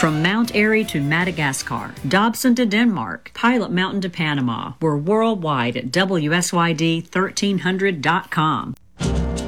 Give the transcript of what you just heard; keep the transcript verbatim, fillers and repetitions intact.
From Mount Airy to Madagascar, Dobson to Denmark, Pilot Mountain to Panama, we're worldwide at W S Y D thirteen hundred dot com.